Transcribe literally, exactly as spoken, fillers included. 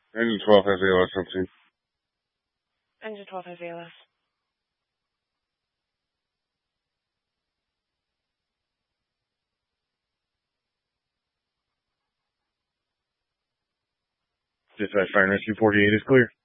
Engine twelve has A L S something. Engine twelve has A L S. Dispatch Fire and Rescue forty-eight is clear.